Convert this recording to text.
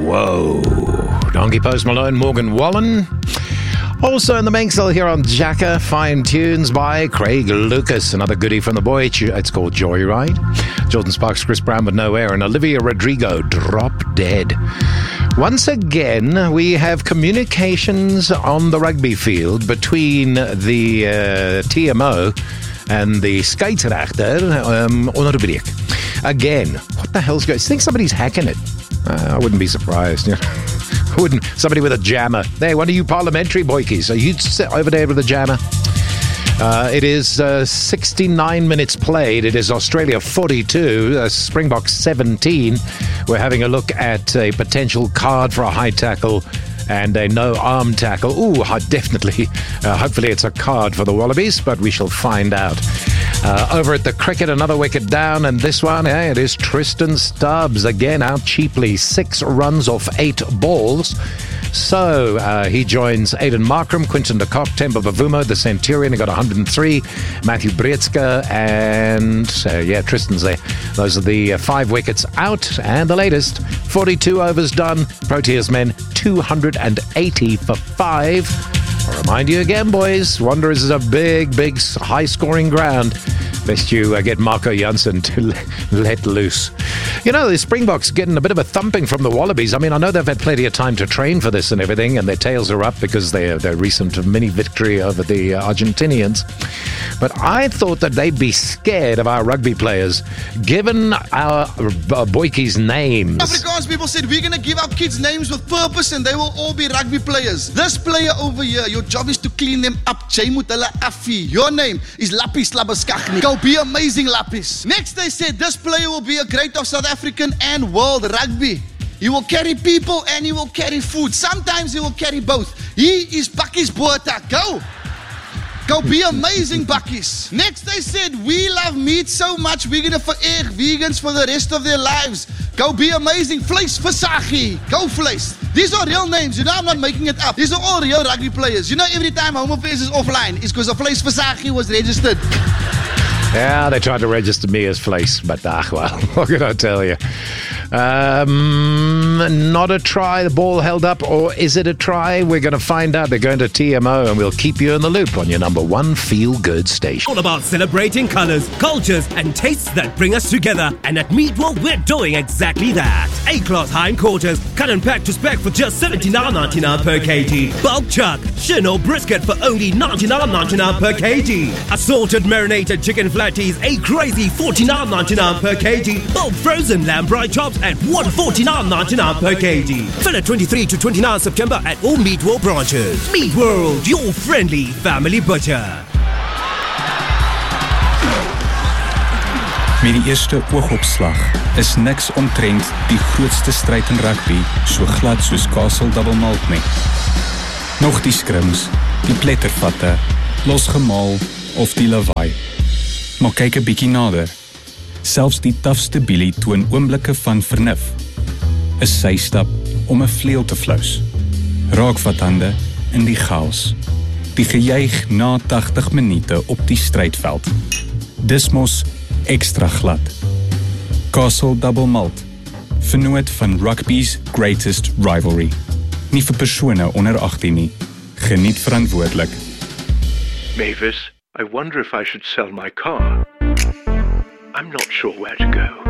Whoa. Donkey Post Malone, Morgan Wallen. Also in the Manxel here on Jacker, fine tunes by Craig Lucas, another goodie from the boy. It's called Joyride. Jordan Sparks, Chris Brown with Nowhere, and Olivia Rodrigo, Drop Dead. Once again, we have communications on the rugby field between the TMO and the scheidsrechter onderbreek. Again, what the hell's going on? I think somebody's hacking it. I wouldn't be surprised. You know? Wouldn't somebody with a jammer? There, one of you parliamentary boykies. Are you over there with a jammer? It is 69 minutes played. It is Australia 42, Springboks 17. We're having a look at a potential card for a high tackle and a no-arm tackle. Ooh, definitely. Hopefully it's a card for the Wallabies, but we shall find out. Over at the cricket, another wicket down, and this one, it is Tristan Stubbs, again out cheaply, 6 runs off 8 balls. So he joins Aiden Markram, Quinton de Kock, Temba Bavuma, the Centurion. He got 103. Matthew Brezka and, Tristan's there. Those are the 5 wickets out. And the latest, 42 overs done. Proteas men, 280 for 5. I'll remind you again, boys, Wanderers is a big, high-scoring ground. Best you get Marco Jansen to let loose. You know, the Springboks getting a bit of a thumping from the Wallabies. I mean, I know they've had plenty of time to train for this and everything, and their tails are up because their recent mini victory over the Argentinians. But I thought that they'd be scared of our rugby players, given our boykies' names. Afrikaans people said, we're going to give our kids names with purpose and they will all be rugby players. This player over here, your job is to clean them up. Jy moet hulle affie. Your name is Lapis Labuschagne. Go be amazing, Lapis. Next they said, this player will be a great of South African and world rugby. He will carry people and he will carry food. Sometimes he will carry both. He is Bakkies Botha. Go be amazing, Bakkies. Next they said, we love meat so much, we're going to vereg vegans for the rest of their lives. Go be amazing. Vleis Versaghi. Go Vleis. These are real names. You know, I'm not making it up. These are all real rugby players. You know, every time Home Affairs is offline, it's because a Vleis Versaghi was registered. Yeah, they tried to register me as Vleis, but well, what can I tell you? Not a try, the ball held up, or is it a try? We're going to find out. They're going to TMO, and we'll keep you in the loop on your number one feel-good station. All about celebrating colours, cultures, and tastes that bring us together. And at Meatworld, we're doing exactly that. A-class hindquarters, cut and packed to spec for just $79.99 per kg. Bulk chuck, shin or brisket for only $99.99 per kg. Assorted marinated chicken flatties, a crazy $49.99 per kg. Bulk frozen lamb bright chops at $149.99 per kg. Fill 23 to 29 September at all Meatworld branches. Meatworld, your friendly family butcher. Met die eerste oogopslag is niks omtrent die grootste stryd in rugby so glad soos Castle Double Malt nie. Nog die skrims, die plettervatte, losgemaal of die lawaai. Maar kyk 'n bietjie nader. Selfs die tafste bielie toon oomblikke van vernuf. 'n Systap om 'n vleuel te flous. Raakvathande in die chaos. Die gejuig na 80 minute op die strydveld. Dis mos extra glad. Castle Double Malt. Vernoot van rugby's greatest rivalry. Nie vir persone onder 18 nie. Geniet verantwoordelik. Mavis, I wonder if I should sell my car. I'm not sure where to go.